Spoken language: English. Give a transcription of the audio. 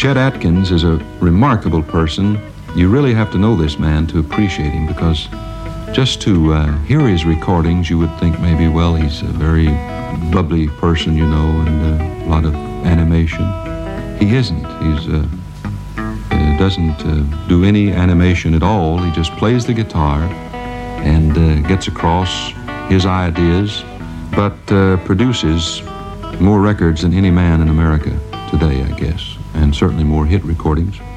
Chet Atkins is a remarkable person. You really have to know this man to appreciate him, because just to hear his recordings, you would think maybe, well, he's a very bubbly person, you know, and a lot of animation. He isn't. He doesn't do any animation at all. He just plays the guitar and gets across his ideas, but produces more records than any man in America today, I guess, and certainly more hit recordings.